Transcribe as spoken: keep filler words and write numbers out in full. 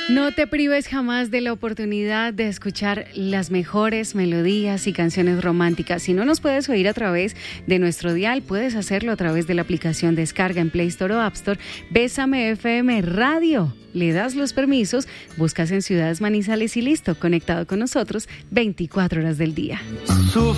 No te prives jamás de la oportunidad de escuchar las mejores melodías y canciones románticas. Si no nos puedes oír a través de nuestro dial, puedes hacerlo a través de la aplicación Descarga en Play Store o App Store. Bésame F M Radio. Le das los permisos, buscas en Ciudades Manizales y listo, conectado con nosotros veinticuatro horas del día. Sufre.